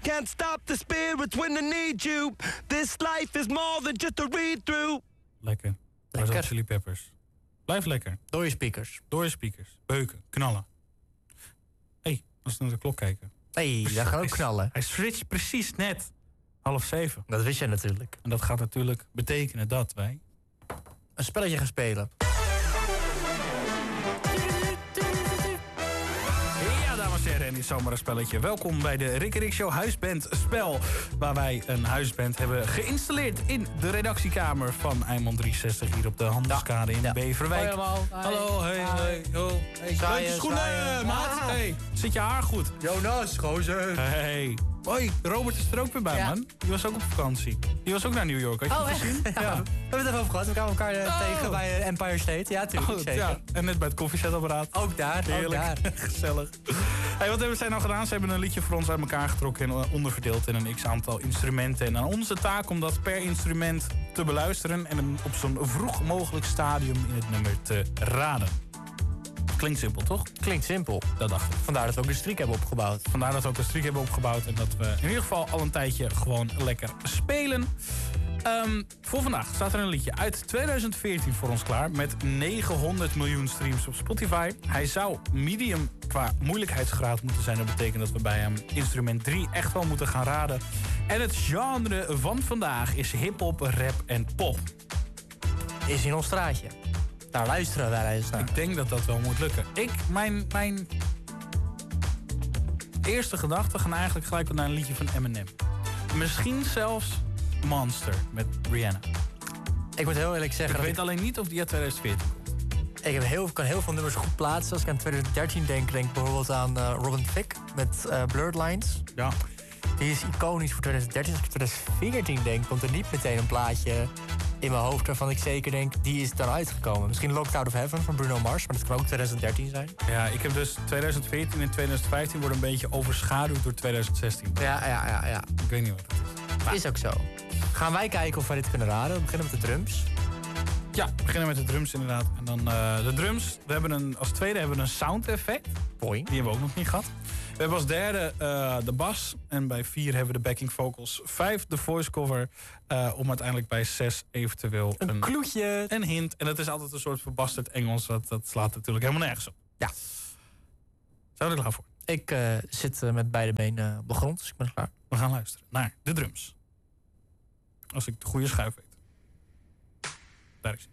Can't stop the spirits when they need you. This life is more than just a read-through. Lekker. Red Hot Chili Peppers. Blijf lekker. Door je speakers. Door je speakers. Beuken. Knallen. Als we naar de klok kijken. Daar gaan ook knallen. Hij switcht precies net 6:30. Dat wist jij natuurlijk. En dat gaat natuurlijk betekenen dat wij een spelletje gaan spelen. Ja, dames en heren, en dit is zomaar een spelletje. Welkom bij de Rick en Rick Show Huisband Spel. Waar wij een huisband hebben geïnstalleerd in de redactiekamer van Eimond 360 hier op de Handelskade in Beverwijk. Hoi allemaal. Hallo, hey. Hey, schoenen, maat. Hey, zit je haar goed? Jonas, gozer. Hey. Hoi, Robert is er ook weer bij, man. Die was ook op vakantie. Die was ook naar New York, had je het gezien? Ja. We hebben het erover gehad. We kwamen elkaar tegen bij Empire State. Ja, tuurlijk, zeker. Ja. En net bij het koffiezetapparaat. Ook daar, heerlijk. ook daar. Gezellig. Hey, wat hebben zij nou gedaan? Ze hebben een liedje voor ons uit elkaar getrokken en onderverdeeld in een x-aantal instrumenten. En aan onze taak om dat per instrument te beluisteren en op zo'n vroeg mogelijk stadium in het nummer te raden. Klinkt simpel, toch? Klinkt simpel. Dat dacht ik. Vandaar dat we ook een streak hebben opgebouwd. Vandaar dat we ook een streak hebben opgebouwd. En dat we in ieder geval al een tijdje gewoon lekker spelen. Voor vandaag staat er een liedje uit 2014 voor ons klaar. Met 900 miljoen streams op Spotify. Hij zou medium qua moeilijkheidsgraad moeten zijn. Dat betekent dat we bij hem instrument 3 echt wel moeten gaan raden. En het genre van vandaag is hiphop, rap en pop. Is in ons straatje. Daar luisteren wij eens naar. Ik denk dat dat wel moet lukken. Mijn eerste gedachten gaan eigenlijk gelijk naar een liedje van Eminem. Misschien zelfs Monster met Rihanna. Ik moet heel eerlijk zeggen... Ik weet alleen niet of die uit 2014 komt. Ik kan heel veel nummers goed plaatsen. Als ik aan 2013 denk bijvoorbeeld aan Robin Thicke met Blurred Lines. Ja. Die is iconisch voor 2013. Als ik 2014 denk, komt er niet meteen een plaatje in mijn hoofd waarvan ik zeker denk, die is dan uitgekomen. Misschien Locked Out of Heaven van Bruno Mars, maar dat kan ook 2013 zijn. Ja, ik heb dus 2014 en 2015 worden een beetje overschaduwd door 2016. Ja. Ik weet niet wat het is. Maar is ook zo. Gaan wij kijken of wij dit kunnen raden? We beginnen met de drums. Ja, we beginnen met de drums inderdaad. En dan de drums. Als tweede hebben we een sound effect. Boing. Die hebben we ook nog niet gehad. We hebben als derde de bas. En bij 4 hebben we de backing vocals. 5 de voice cover. Om uiteindelijk bij 6 eventueel een kloetje. Een hint. En dat is altijd een soort verbasterd Engels. Dat slaat natuurlijk helemaal nergens op. Ja. Zijn we er klaar voor? Ik zit met beide benen op de grond, dus ik ben klaar. We gaan luisteren naar de drums. Als ik de goede schuif weet. Daar is hij.